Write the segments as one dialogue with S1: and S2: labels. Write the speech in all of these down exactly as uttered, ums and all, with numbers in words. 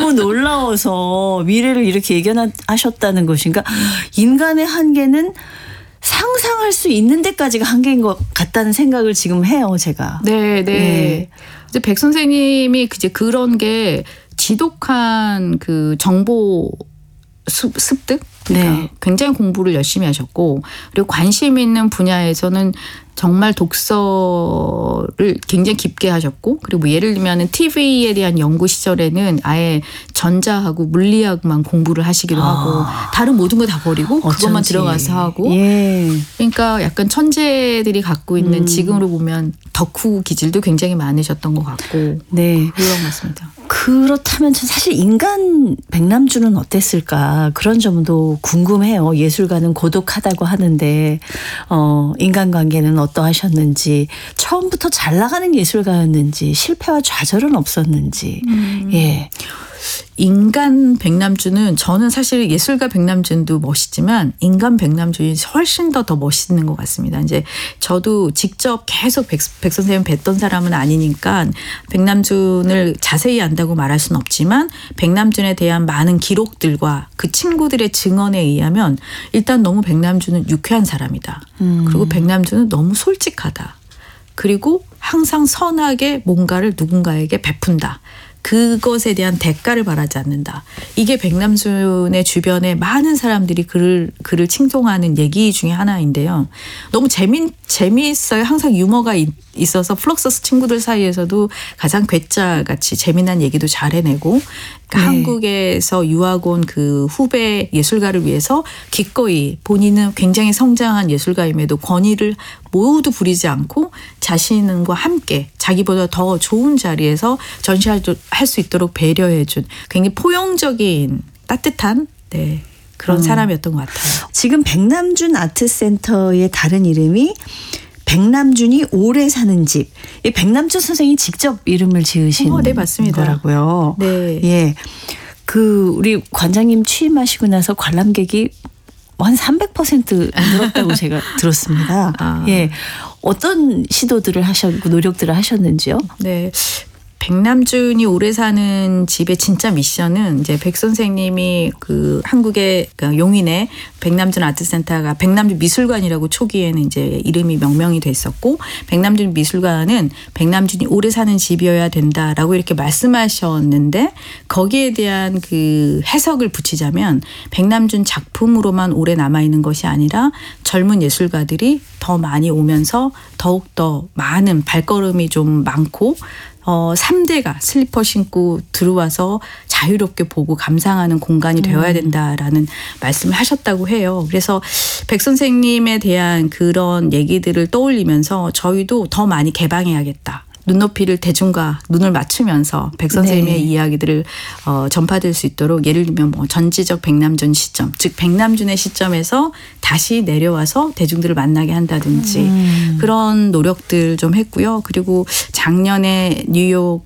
S1: 너무 놀라워서 미래를 이렇게 예견하셨다는 것인가. 인간의 한계는 상상할 수 있는 데까지가 한계인 것 같다는 생각을 지금 해요, 제가.
S2: 네, 네. 네. 이제 백 선생님이 이제 그런 게 지독한 그 정보 습, 습득? 그러니까 네. 굉장히 공부를 열심히 하셨고, 그리고 관심 있는 분야에서는 정말 독서를 굉장히 깊게 하셨고, 그리고 예를 들면 티비에 대한 연구 시절에는 아예 전자하고 물리학만 공부를 하시기도 아. 하고, 다른 모든 거 다 버리고 어쩐지. 그것만 들어가서 하고.
S1: 예.
S2: 그러니까 약간 천재들이 갖고 있는
S1: 음.
S2: 지금으로 보면 덕후 기질도 굉장히 많으셨던 것 같고.
S1: 네.
S2: 그런 것 같습니다.
S1: 그렇다면 사실 인간 백남주는 어땠을까 그런 점도 궁금해요. 예술가는 고독하다고 하는데 어, 인간관계는 어떠하셨는지, 처음부터 잘 나가는 예술가였는지, 실패와 좌절은 없었는지. 음. 예.
S2: 인간 백남주는, 저는 사실 예술가 백남준도 멋있지만 인간 백남준이 훨씬 더 더 멋있는 것 같습니다. 이제 저도 직접 계속 백, 백 선생님 뵀던 사람은 아니니까 백남준을 자세히 안다고 말할 수는 없지만, 백남준에 대한 많은 기록들과 그 친구들의 증언에 의하면 일단 너무 백남준은 유쾌한 사람이다. 음. 그리고 백남준은 너무 솔직하다. 그리고 항상 선하게 뭔가를 누군가에게 베푼다. 그것에 대한 대가를 바라지 않는다. 이게 백남준의 주변에 많은 사람들이 그를, 그를 칭송하는 얘기 중에 하나인데요. 너무 재미, 재미있어요. 항상 유머가 있, 있어서 플럭서스 친구들 사이에서도 가장 괴짜같이 재미난 얘기도 잘 해내고, 그러니까 네. 한국에서 유학 온 그 후배 예술가를 위해서 기꺼이, 본인은 굉장히 성장한 예술가임에도 권위를 모두 부리지 않고 자신과 함께 자기보다 더 좋은 자리에서 전시할 수 있도록 배려해준 굉장히 포용적인 따뜻한 네, 그런 음. 사람이었던 것 같아요.
S1: 지금 백남준 아트센터의 다른 이름이 백남준이 오래 사는 집. 이 백남준 선생님이 직접 이름을 지으신
S2: 어, 네, 맞습니다.
S1: 거라고요.
S2: 네.
S1: 예. 그 우리 관장님 취임하시고 나서 관람객이 한 삼백 퍼센트 늘었다고 제가 들었습니다. 아. 예. 어떤 시도들을 하셨고 노력들을 하셨는지요?
S2: 네. 백남준이 오래 사는 집의 진짜 미션은 이제 백 선생님이 그 한국의 그 용인의 백남준 아트센터가 백남준 미술관이라고 초기에는 이제 이름이 명명이 됐었고, 백남준 미술관은 백남준이 오래 사는 집이어야 된다라고 이렇게 말씀하셨는데, 거기에 대한 그 해석을 붙이자면 백남준 작품으로만 오래 남아있는 것이 아니라 젊은 예술가들이 더 많이 오면서 더욱더 많은 발걸음이 좀 많고, 어, 삼 대가 슬리퍼 신고 들어와서 자유롭게 보고 감상하는 공간이 되어야 된다라는 음. 말씀을 하셨다고 해요. 그래서 백 선생님에 대한 그런 얘기들을 떠올리면서 저희도 더 많이 개방해야겠다. 눈높이를 대중과 눈을 맞추면서 백 선생님의 네. 이야기들을 어, 전파될 수 있도록, 예를 들면 뭐 전지적 백남준 시점, 즉 백남준의 시점에서 다시 내려와서 대중들을 만나게 한다든지 음. 그런 노력들 좀 했고요. 그리고 작년에 뉴욕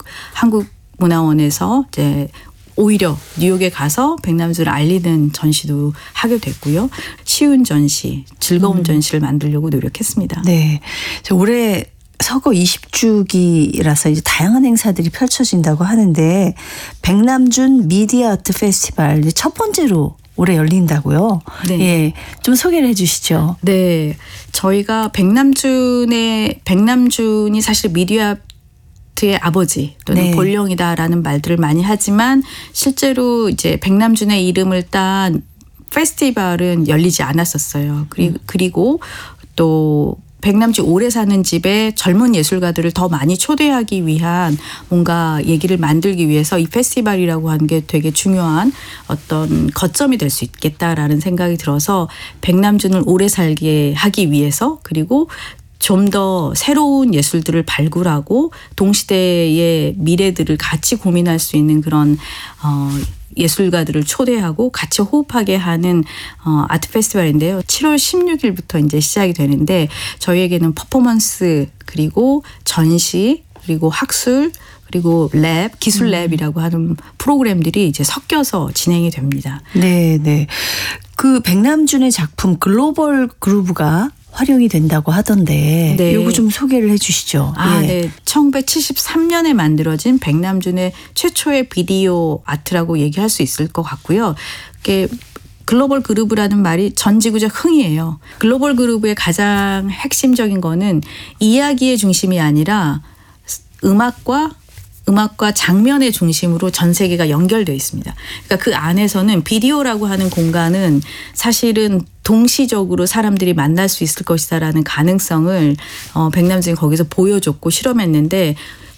S2: 한국문화원에서 이제 오히려 뉴욕에 가서 백남준을 알리는 전시도 하게 됐고요. 쉬운 전시, 즐거운 음. 전시를 만들려고 노력했습니다.
S1: 네, 올해 서거 이십 주기라서 이제 다양한 행사들이 펼쳐진다고 하는데, 백남준 미디어 아트 페스티벌 첫 번째로 올해 열린다고요?
S2: 네.
S1: 예, 좀 소개를 해 주시죠.
S2: 네. 저희가 백남준의, 백남준이 사실 미디어 아트의 아버지 또는
S1: 네.
S2: 본령이다라는 말들을 많이 하지만, 실제로 이제 백남준의 이름을 딴 페스티벌은 열리지 않았었어요. 그리고, 음. 그리고 또 백남준 오래 사는 집에 젊은 예술가들을 더 많이 초대하기 위한 뭔가 얘기를 만들기 위해서 이 페스티벌이라고 하는 게 되게 중요한 어떤 거점이 될 수 있겠다라는 생각이 들어서, 백남준을 오래 살게 하기 위해서, 그리고 좀 더 새로운 예술들을 발굴하고 동시대의 미래들을 같이 고민할 수 있는 그런 어 예술가들을 초대하고 같이 호흡하게 하는 어, 아트 페스티벌인데요. 칠월 십육일부터 이제 시작이 되는데, 저희에게는 퍼포먼스, 그리고 전시, 그리고 학술, 그리고 랩, 기술 랩이라고 하는 프로그램들이 이제 섞여서 진행이 됩니다.
S1: 네, 네. 그 백남준의 작품 글로벌 그루브가 활용이 된다고 하던데
S2: 네.
S1: 요거 좀 소개를 해 주시죠.
S2: 아,
S1: 예.
S2: 네. 천구백칠십삼 년에 만들어진 백남준의 최초의 비디오 아트라고 얘기할 수 있을 것 같고요. 이게 글로벌 그루브라는 말이 전지구적 흥이에요. 글로벌 그루브의 가장 핵심적인 거는 이야기의 중심이 아니라 음악과 음악과 장면의 중심으로 전 세계가 연결되어 있습니다. 그러니까 그 안에서는 비디오라고 하는 공간은 사실은 동시적으로 사람들이 만날 수 있을 것이다라는 가능성을 어, 백남준이 거기서 보여줬고 실험했는데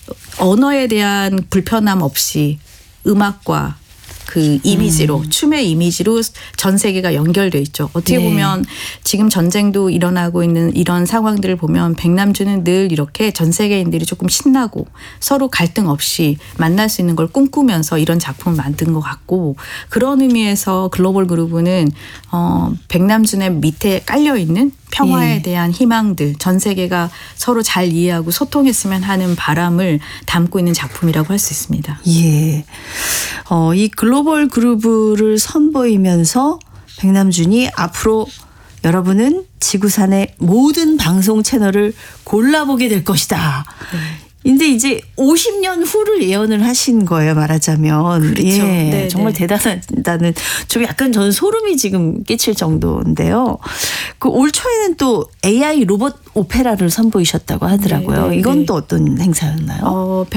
S2: 언어에 대한 불편함 없이 음악과 그 이미지로 음. 춤의 이미지로 전 세계가 연결돼 있죠. 어떻게 네. 보면 지금 전쟁도 일어나고 있는 이런 상황들을 보면 백남준은 늘 이렇게 전 세계인들이 조금 신나고 서로 갈등 없이 만날 수 있는 걸 꿈꾸면서 이런 작품을 만든 것 같고 그런 의미에서 글로벌 그루브는 어, 백남준의 밑에 깔려 있는 평화에 예. 대한 희망들, 전 세계가 서로 잘 이해하고 소통했으면 하는 바람을 담고 있는 작품이라고 할 수 있습니다.
S1: 예. 어, 이 글로벌 그루브를 선보이면서 백남준이 앞으로 여러분은 지구산의 모든 방송 채널을 골라보게 될 것이다. 네. 근데 이제 오십 년 후를 예언을 하신 거예요, 말하자면.
S2: 그렇죠.
S1: 예,
S2: 네,
S1: 정말
S2: 네.
S1: 대단하다는 좀 약간 저는 소름이 지금 끼칠 정도인데요. 그 올 초에는 또 에이아이 로봇 오페라를 선보이셨다고 하더라고요.
S2: 네, 네,
S1: 이건
S2: 네.
S1: 또 어떤 행사였나요?
S2: 어,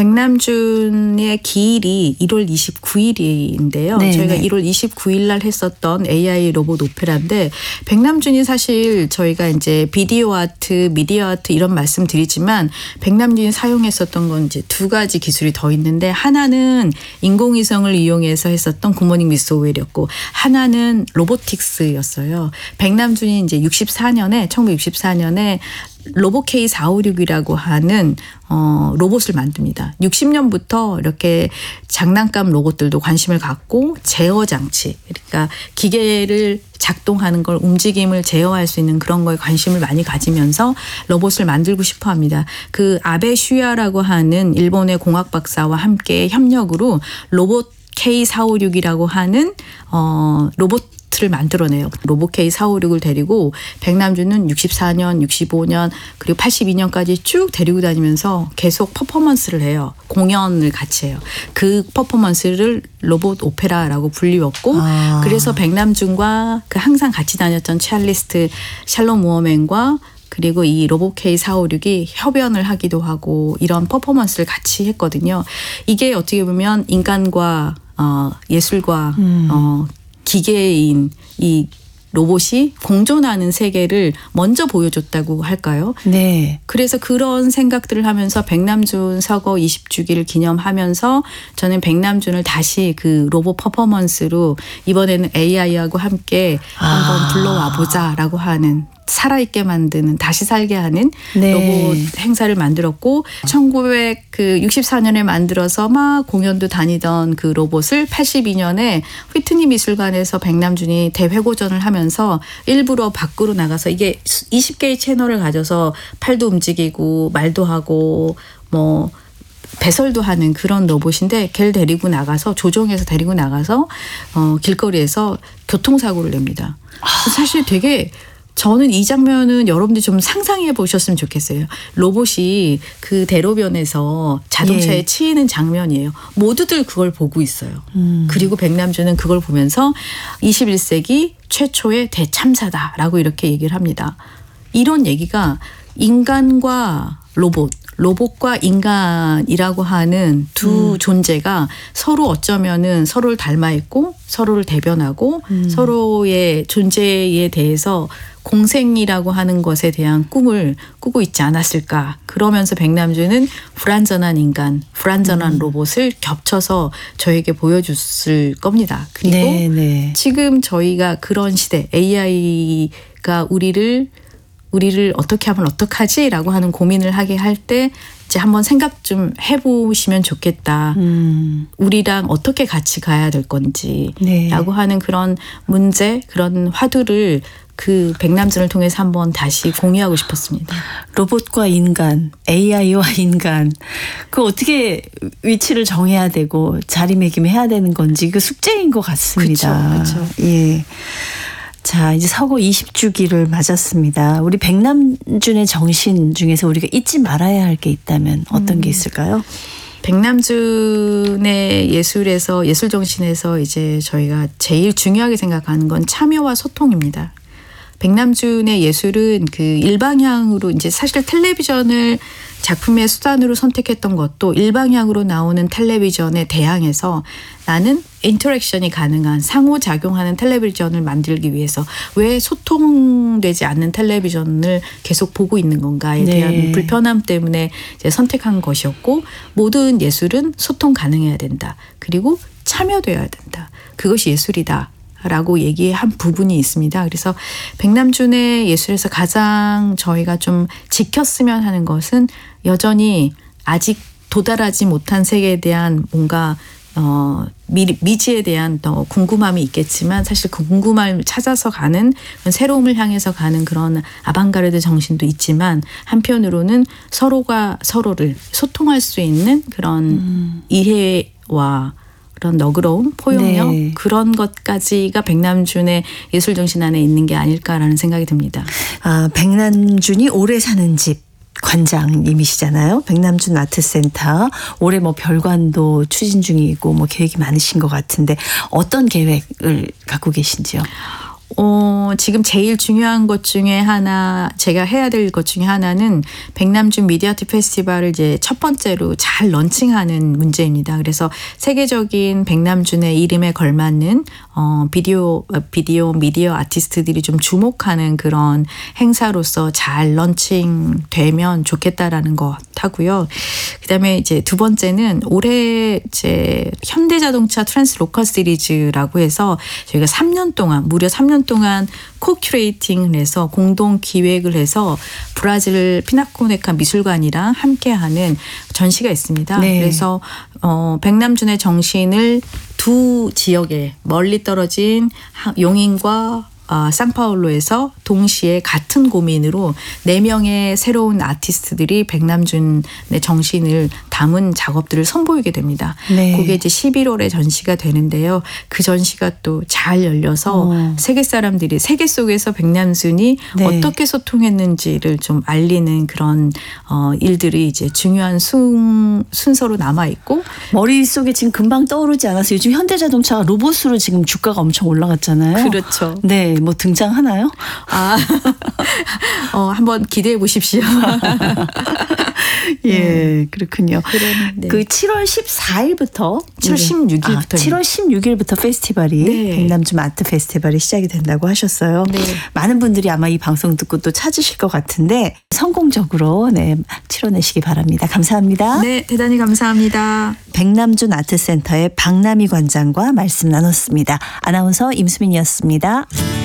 S2: 백남준의 기일이 일월 이십구일인데요.
S1: 네,
S2: 저희가
S1: 네.
S2: 일월 이십구일 날 했었던 에이아이 로봇 오페라인데 백남준이 사실 저희가 이제 비디오 아트, 미디어 아트 이런 말씀 드리지만 백남준이 사용했었던 건 이제 두 가지 기술이 더 있는데 하나는 인공위성을 이용해서 했었던 굿모닝 미스 오웰이었고 하나는 로보틱스였어요. 백남준이 이제 육십사 년에 천구백육십사 년에 로봇 케이 사오육이라고 하는 어, 로봇을 만듭니다. 육십 년부터 이렇게 장난감 로봇들도 관심을 갖고 제어 장치, 그러니까 기계를 작동하는 걸 움직임을 제어할 수 있는 그런 거에 관심을 많이 가지면서 로봇을 만들고 싶어 합니다. 그 아베 슈야라고 하는 일본의 공학 박사와 함께 협력으로 로봇 케이 사오육이라고 하는 어, 로봇 를 만들어내요. 로봇 케이 사오육을 데리고 백남준은 육십사 년, 육십오 년 그리고 팔십이 년까지 쭉 데리고 다니면서 계속 퍼포먼스를 해요. 공연을 같이 해요. 그 퍼포먼스를 로봇 오페라라고 불리웠고 아. 그래서 백남준과 그 항상 같이 다녔던 첼리스트 샬롬 무어맨과 그리고 이 로봇 케이 사오육이 협연을 하기도 하고 이런 퍼포먼스를 같이 했거든요. 이게 어떻게 보면 인간과 어, 예술과 음. 어, 기계인 이 로봇이 공존하는 세계를 먼저 보여줬다고 할까요?
S1: 네.
S2: 그래서 그런 생각들을 하면서 백남준 서거 이십 주기를 기념하면서 저는 백남준을 다시 그 로봇 퍼포먼스로 이번에는 에이아이하고 함께 아. 한번 불러와 보자라고 하는 살아있게 만드는 다시 살게 하는 네. 로봇 행사를 만들었고 천구백육십사 년에 만들어서 막 공연도 다니던 그 로봇을 팔십이 년에 휘트니 미술관에서 백남준이 대회고전을 하면서 일부러 밖으로 나가서 이게 이십 개의 채널을 가져서 팔도 움직이고 말도 하고 뭐 배설도 하는 그런 로봇인데 걔를 데리고 나가서 조종해서 데리고 나가서 어, 길거리에서 교통사고를 냅니다. 사실 되게 저는 이 장면은 여러분들이 좀 상상해 보셨으면 좋겠어요. 로봇이 그 대로변에서 자동차에 예. 치이는 장면이에요. 모두들 그걸 보고 있어요. 음. 그리고 백남준은 그걸 보면서 이십일 세기 최초의 대참사다라고 이렇게 얘기를 합니다. 이런 얘기가 인간과 로봇, 로봇과 인간이라고 하는 두 음. 존재가 서로 어쩌면은 서로를 닮아 있고 서로를 대변하고 음. 서로의 존재에 대해서 공생이라고 하는 것에 대한 꿈을 꾸고 있지 않았을까. 그러면서 백남준은 불완전한 인간, 불완전한 음. 로봇을 겹쳐서 저에게 보여줬을 겁니다. 그리고 네, 네. 지금 저희가 그런 시대, 에이아이가 우리를 우리를 어떻게 하면 어떡하지라고 하는 고민을 하게 할 때 이제 한번 생각 좀 해보시면 좋겠다. 음. 우리랑 어떻게 같이 가야 될 건지라고 네. 하는 그런 문제, 그런 화두를 그 백남준을 통해서 한번 다시 공유하고 싶었습니다.
S1: 로봇과 인간, 에이아이와 인간, 그 어떻게 위치를 정해야 되고 자리매김해야 되는 건지 그 숙제인 것 같습니다.
S2: 그렇죠, 그렇죠.
S1: 예. 자, 이제 서거 이십 주기를 맞았습니다. 우리 백남준의 정신 중에서 우리가 잊지 말아야 할 게 있다면 어떤 음. 게 있을까요?
S2: 백남준의 예술에서 예술 정신에서 이제 저희가 제일 중요하게 생각하는 건 참여와 소통입니다. 백남준의 예술은 그 일방향으로 이제 사실 텔레비전을 작품의 수단으로 선택했던 것도 일방향으로 나오는 텔레비전에 대항해서 나는 인터랙션이 가능한 상호작용하는 텔레비전을 만들기 위해서 왜 소통되지 않는 텔레비전을 계속 보고 있는 건가에 대한 네. 불편함 때문에 이제 선택한 것이었고 모든 예술은 소통 가능해야 된다. 그리고 참여되어야 된다. 그것이 예술이다. 라고 얘기한 부분이 있습니다. 그래서 백남준의 예술에서 가장 저희가 좀 지켰으면 하는 것은 여전히 아직 도달하지 못한 세계에 대한 뭔가 어, 미, 미지에 대한 더 궁금함이 있겠지만 사실 그 궁금함을 찾아서 가는 새로움을 향해서 가는 그런 아방가르드 정신도 있지만 한편으로는 서로가 서로를 소통할 수 있는 그런 음. 이해와 그런 너그러움, 포용력 네. 그런 것까지가 백남준의 예술 정신 안에 있는 게 아닐까라는 생각이 듭니다.
S1: 아, 백남준이 오래 사는 집 관장님이시잖아요. 백남준 아트센터 올해 뭐 별관도 추진 중이고 뭐 계획이 많으신 것 같은데 어떤 계획을 갖고 계신지요?
S2: 어, 지금 제일 중요한 것 중에 하나, 제가 해야 될 것 중에 하나는 백남준 미디어아트 페스티벌을 이제 첫 번째로 잘 런칭하는 문제입니다. 그래서 세계적인 백남준의 이름에 걸맞는 어, 비디오, 비디오 미디어 아티스트들이 좀 주목하는 그런 행사로서 잘 런칭되면 좋겠다라는 것 하고요. 그 다음에 이제 두 번째는 올해 이제 현대자동차 트랜스 로컬 시리즈라고 해서 저희가 삼 년 동안, 무려 삼 년 동안 코큐레이팅을 해서 공동 기획을 해서 브라질 피나코네카 미술관이랑 함께하는 전시가 있습니다. 네. 그래서 어, 백남준의 정신을 두 지역에 멀리 떨어진 용인과 어, 상파울로에서 동시에 같은 고민으로 네 명의 새로운 아티스트들이 백남준의 정신을 담은 작업들을 선보이게 됩니다. 네. 그게 이제 십일월에 전시가 되는데요. 그 전시가 또 잘 열려서 어. 세계 사람들이 세계 속에서 백남준이 네. 어떻게 소통했는지를 좀 알리는 그런 어, 일들이 이제 중요한 순, 순서로 남아있고
S1: 머릿속에 지금 금방 떠오르지 않아서 요즘 현대자동차가 로봇으로 지금 주가가 엄청 올라갔잖아요.
S2: 그렇죠.
S1: 네. 뭐 등장하나요?
S2: 아, 어, 한번 기대해 보십시오.
S1: 예, 그렇군요.
S2: 네.
S1: 그 칠월 십사일부터
S2: 칠월 십육일부터
S1: 아, 칠월 십육일부터 페스티벌이
S2: 네.
S1: 백남준 아트 페스티벌이 시작이 된다고 하셨어요. 네. 많은 분들이 아마 이 방송 듣고 또 찾으실 것 같은데 성공적으로 네, 치러내시기 바랍니다. 감사합니다.
S2: 네, 대단히 감사합니다.
S1: 백남준 아트센터의 박남희 관장과 말씀 나눴습니다. 아나운서 임수민이었습니다.